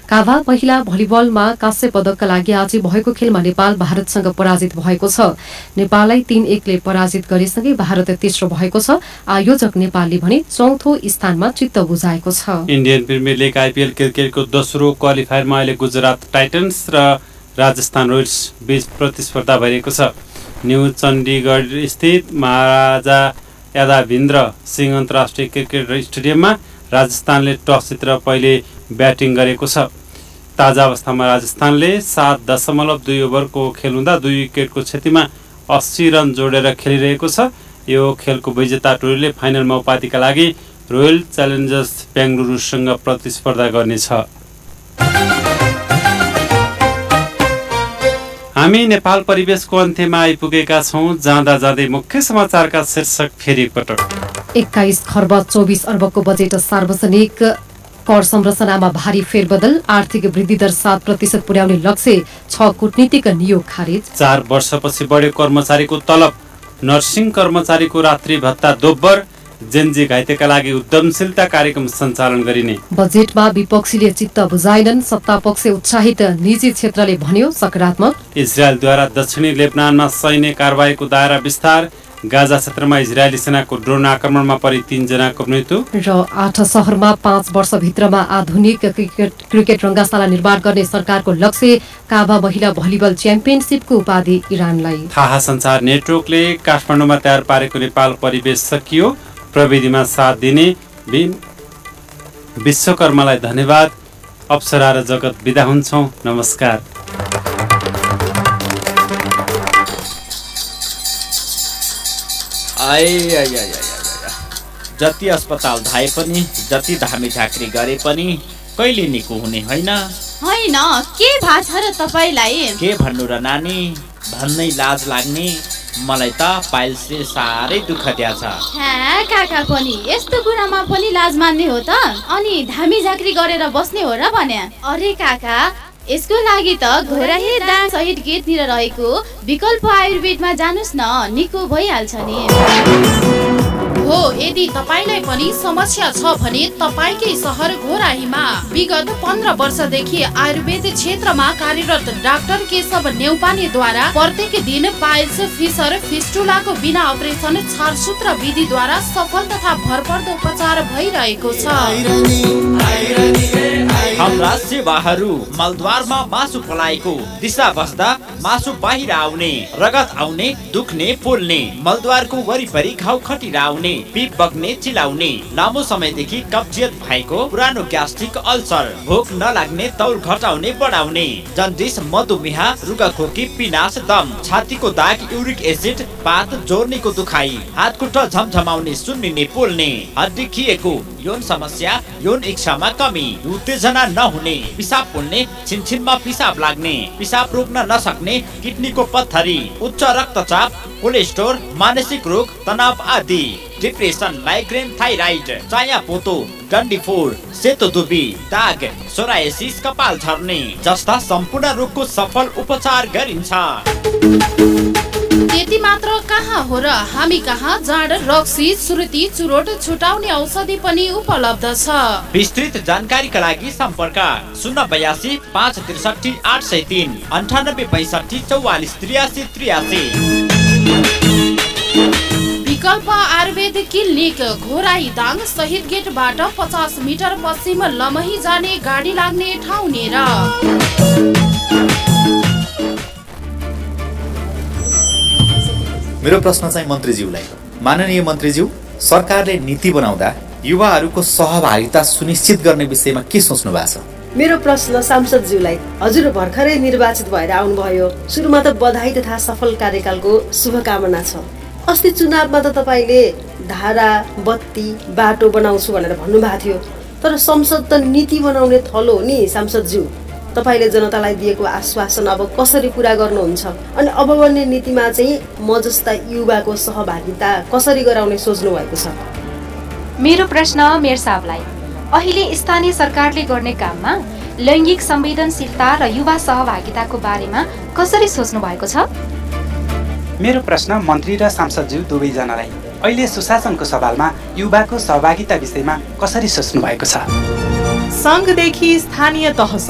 काभा महिला भलिबलमा कांस्य पदकका लागि आज भएको खेलमा नेपाल भारतसँग पराजित भएको छ। नेपाललाई 3-1 ले पराजित गरेसँगै भारत तेस्रो भएको छ। आयोजक नेपालले भने चौथो स्थानमा चित्त बुझाएको छ। इन्डियन प्रिमियर लिग आइपिएल क्रिकेटको दोस्रो क्वालिफायरमा अहिले गुजरात टाइटन्स र राजस्थान रोयल्स बीच प्रतिस्पर्धा भइरहेको छ। न्यू चण्डीगढ स्थित महाराजा यादवेन्द्र सिंह अन्तर्राष्ट्रिय क्रिकेट स्टेडियममा राजस्थानले टस जितेर पहिले ब्याटिङ गरेको छ। ताजा अवस्थामा राजस्थानले 7.2 ओभरको खेल हुँदा 2 विकेटको क्षतिमा 80 रन जोडेर खेलिरहेको छ। यो खेलको विजेता टोलीले फाइनलमा उपाधिका लागि रोयल च्यालेन्जर्स बेंगलुरुसँग प्रतिस्पर्धा गर्नेछ। हामी नेपाल परिवेशको अन्त्यमा आइपुगेका छौं। जाँदा जाँदै मुख्य समाचारका शीर्षक फेरि एकपटक। 21 खर्ब 24 अर्बको बजेट सार्वजनिक कर संरचनामा भारी फेरबदल। आर्थिक वृद्धि दर 7% पुर्याउने लक्ष्य। 6 कूटनीतिक नियोग खारेज। 4 वर्षपछि बढ्यो कर्मचारीको तलब। नर्सिङ कर्मचारीको रात्रि भत्ता दोब्बर। जेनजी घाइतेका लागि उद्यमशीलता कार्यक्रम सञ्चालन गरिने। बजेटमा विपक्षीले चित्त बुझाएनन्। सत्तापक्ष उत्साहित, निजी क्षेत्रले भन्यो सकारात्मक। इजरायलद्वारा दक्षिणी लेबनानमा सैन्य कारबाहीको दायरा विस्तार। गाजा क्षेत्रमा इजरायली सेनाको ड्रोन आक्रमणमा परि 3 जनाको मृत्यु। र 8 शहरमा 5 वर्षभित्रमा आधुनिक क्रिकेट रंगशाला निर्माण गर्ने सरकारको लक्ष्य। काभा महिला भलिबल च्याम्पियनसिपको उपाधि इरानलाई। थाहा संचार नेटवर्कले काठमाडौँमा तयार पारेको नेपाल परिवेश सकियो। प्रविधिमा साथ दिने विश्वकर्मालाई धन्यवाद। अप्सरा र जगत बिदा हुन्छौं। नमस्कार। जति अस्पताल धाए पनि, जति धामी झाँक्री गरे पनि कहिले निको हुने होइन। होइन, के भाछ र तपाईलाई? के भन्नु र नानी, भन्नै लाज लाग्ने। मलाई त पाइल्सले साह्रै दुःख दिएछ। काका पनि यस्तो कुरामा पनि लाज मान्ने हो त? अनि धामी झाँक्री गरेर बस्ने हो र भने? अरे काका, यसको लागि त घोराही दाङ सहित गेटतिर रहेको विकल्प आयुर्वेदमा जानुस् न, निको भइहाल्छ नि। हो, यदि तपाईलाई पनि समस्या छ भने तपाईकै सहर घोराहीमा विगत 15 वर्षदेखि आयुर्वेद क्षेत्रमा कार्यरत डाक्टर केशव नेउपानेद्वारा प्रत्येक दिन पाइल्स, फिसर, फिस्टुलाको बिना अपरेसन छारसूत्र विधिद्वारा सफल तथा भरपर्दो उपचार भइरहेको छ। हाम्रा सेवाहरू मलद्वारमा मासु पलाएको दिशा बस्दा मासु बाहिर आउने, रगत आउने, दुख्ने, पोल्ने, मलद्वारको वरिपरि घाउ खटिरा आउने, पिप बग्ने, चिलाउने, लामो समयदेखि कब्जियत भएको, पुरानो ग्यास्ट्रिक अल्सर, भोक नलाग्ने, तौल घटाउने बढाउने, जन्डिस, मधुमेह, रुगाखोकी, पिनास, दम, छातीको दाग, युरिक एसिड, पात जोर्नीको दुखाइ, हात खुट्टा झमझमाउने, सुन्निने, पोल्ने, हड्डी खिएको, यौन समस्या, यौन इच्छामा कमी, उत्तेजना नहुने, पिसाब पोल्ने, छिनछिनमा पिसाब लाग्ने, पिसाब रोक्न नसक्ने, किडनीको पत्थरी, उच्च रक्तचाप, कोलेस्ट्रोल, मानसिक रोग, तनाव आदि, डिप्रेसन, माइग्रेन, थाइराइड, चायापोतो, डन्डीफोर, सेतो दुबी, दाग, सोरायसिस, कपाल झर्ने जस्ता सम्पूर्ण रोगको सफल उपचार गरिन्छ। त्यति मात्र कहाँ हो र, हामी कहाँ जाड, रक्सी, सुर्ती, चुरोट छुटाउने औषधि पनि उपलब्ध छ। विस्तृत जानकारीका लागि सम्पर्क 082 563 803 98 65 44 83 83। विकल्प आयुर्वेद क्लिनिक घोराही दाङ शहीद गेटबाट 50 मिटर पश्चिम लमही जाने गाडी लाग्ने ठाउँ नेर। मेरो प्रश्न चाहिँ मन्त्रीज्यूलाई। माननीय मन्त्रीज्यू, सरकारले नीति बनाउँदा युवाहरूको सहभागिता सुनिश्चित गर्ने विषयमा के सोच्नु भएको छ? मेरो प्रश्न सांसदज्यूलाई। हजुर भर्खरै निर्वाचित भएर आउनुभयो। सुरुमा त बधाई तथा सफल कार्यकालको शुभकामना छ। अस्ति चुनावमा त तपाईले धारा, बत्ती, बाटो बनाउँछु भनेर भन्नुभएको थियो। तर संसद त नीति बनाउने थलो हो नि सांसदज्यू। तपाईले जनतालाई दिएको आश्वासन अब कसरी पूरा गर्नुहुन्छ? अनि अब बन्ने नीतिमा चाहिँ म जस्ता युवाको सहभागिता कसरी गराउने सोच्नु भएको छ? मेरो प्रश्न मेयर साहबलाई। अहिले स्थानीय सरकारले गर्ने काममा लैङ्गिक संवेदनशीलता र युवा सहभागिताको बारेमा कसरी सोच्नु भएको छ? मेरो प्रश्न मन्त्री र सांसदज्यू दुवैजनालाई। अहिले सुशासनको सवालमा युवाको सहभागिता विषयमा कसरी सोच्नु भएको छ? संघदेखि स्थानीय तहसम्म